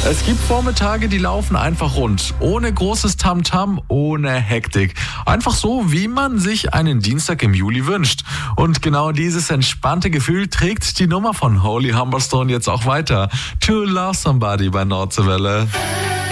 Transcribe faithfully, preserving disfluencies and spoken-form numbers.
Es gibt Vormittage, die laufen einfach rund. Ohne großes Tamtam, ohne Hektik. Einfach so, wie man sich einen Dienstag im Juli wünscht. Und genau dieses entspannte Gefühl trägt die Nummer von Holy Humberstone jetzt auch weiter. To Love Somebody bei Nordwelle.